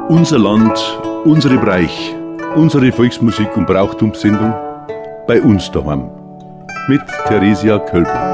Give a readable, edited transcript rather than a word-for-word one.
Unser Land, unsere Breich, unsere Volksmusik und Brauchtumssendung bei uns daheim mit Theresia Kölbl.